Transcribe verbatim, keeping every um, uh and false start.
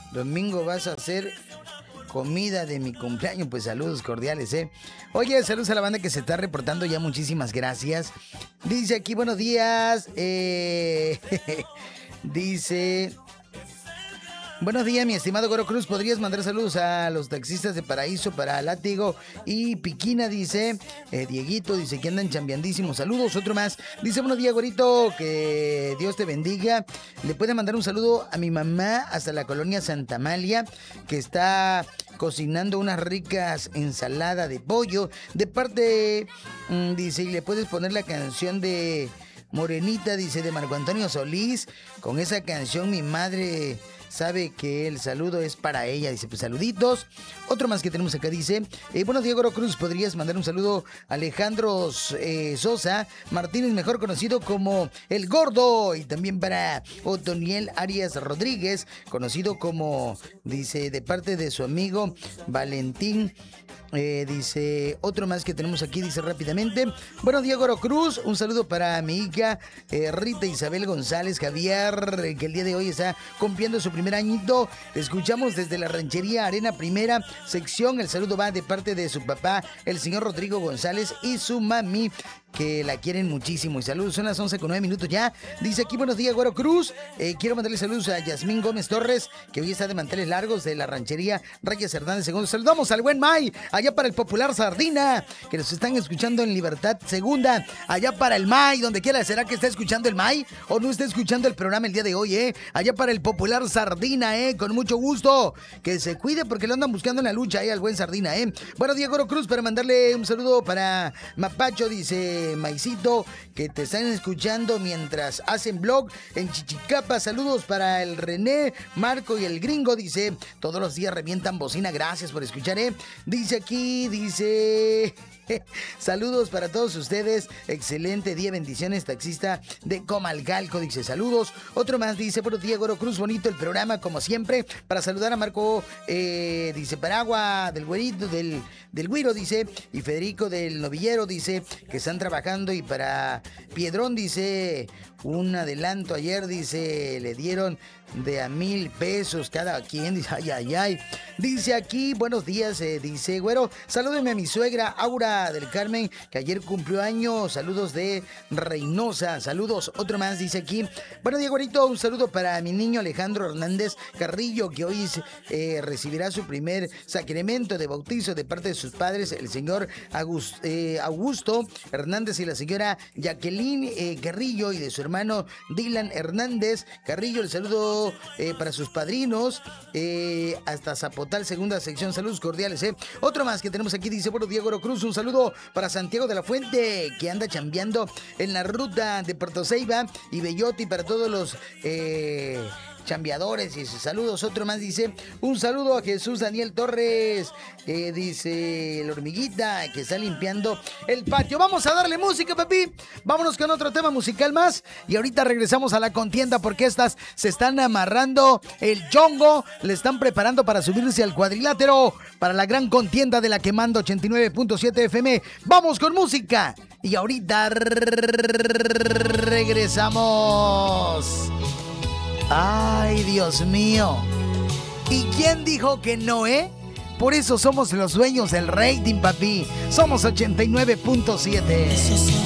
Domingo vas a hacer comida de mi cumpleaños. Pues saludos cordiales, ¿eh? Oye, saludos a la banda que se está reportando ya. Muchísimas gracias. Dice aquí, buenos días. Eh, dice... Buenos días, mi estimado Goro Cruz. ¿Podrías mandar saludos a los taxistas de Paraíso para Látigo y Piquina? Dice eh, Dieguito, dice que andan chambeandísimos. Saludos, otro más. Dice, buenos días, Gorito, que Dios te bendiga. Le puede mandar un saludo a mi mamá hasta la colonia Santa Amalia, que está cocinando unas ricas ensaladas de pollo. De parte, mmm, dice, y le puedes poner la canción de Morenita, dice, de Marco Antonio Solís. Con esa canción mi madre sabe que el saludo es para ella. Dice, pues saluditos. Otro más que tenemos acá dice, eh, buenos días, Goro Cruz, ¿podrías mandar un saludo a Alejandro eh, Sosa Martínez, mejor conocido como El Gordo? Y también para Otoniel Arias Rodríguez, conocido como, dice, de parte de su amigo Valentín. Eh, dice, otro más que tenemos aquí, dice rápidamente, buenos días, Goro Cruz, un saludo para mi hija eh, Rita Isabel González Javier, eh, que el día de hoy está cumpliendo su primer añito. Te escuchamos desde la ranchería Arena Primera Sección. El saludo va de parte de su papá, el señor Rodrigo González, y su mami, que la quieren muchísimo. Y saludos, son las once con nueve minutos ya. Dice aquí, buenos días, Goro Cruz. Eh, quiero mandarle saludos a Yasmín Gómez Torres, que hoy está de manteles largos, de la ranchería Reyes Hernández segundo. Saludamos al buen May, allá para el Popular Sardina, que nos están escuchando en Libertad Segunda. Allá para el May, donde quiera. ¿Será que está escuchando el May o no está escuchando el programa el día de hoy, eh? Allá para el Popular Sardina, eh, con mucho gusto. Que se cuide porque lo andan buscando en la lucha, eh, al buen Sardina, eh. Buenos días, Goro Cruz, para mandarle un saludo para Mapacho, dice Maicito, que te están escuchando mientras hacen blog en Chichicapa. Saludos para el René, Marco y el Gringo, dice, todos los días revientan bocina. Gracias por escuchar, eh. Dice aquí, dice... saludos para todos ustedes, excelente día, bendiciones, taxista de Comalcalco, dice, saludos. Otro más dice, buenos días, Goro Cruz, bonito el programa como siempre, para saludar a Marco, eh, dice, Paragua, del güerito, del, del güiro, dice, y Federico del Novillero, dice, que están trabajando. Y para Piedrón, dice, un adelanto ayer, dice, le dieron de a mil pesos cada quien, dice, ay, ay, ay. Dice aquí, buenos días, eh, dice, güero, salúdeme a mi suegra Aura del Carmen, que ayer cumplió años. Saludos de Reynosa, saludos. Otro más dice aquí, buenos días, güerito, un saludo para mi niño Alejandro Hernández Carrillo, que hoy eh, recibirá su primer sacramento de bautizo de parte de sus padres, el señor Augusto, eh, Augusto Hernández y la señora Jacqueline eh, Carrillo, y de su hermano Dylan Hernández Carrillo. El saludo eh, para sus padrinos eh, hasta Zapotal, segunda sección. Saludos cordiales, eh. Otro más que tenemos aquí dice, buenos días, Goro Cruz, un saludo para Santiago de la Fuente, que anda chambeando en la ruta de Puerto Ceiba y Bellotti, para todos los eh, chambeadores y sus saludos. Otro más dice, un saludo a Jesús Daniel Torres, que dice, la hormiguita que está limpiando el patio. Vamos a darle música, papi. Vámonos con otro tema musical más y ahorita regresamos a la contienda, porque estas se están amarrando el chongo, le están preparando para subirse al cuadrilátero para la gran contienda de la Quemando ochenta y nueve punto siete F M. Vamos con música y ahorita regresamos. Ay, Dios mío. ¿Y quién dijo que no, eh? Por eso somos los dueños del rating, papi. Somos ochenta y nueve punto siete.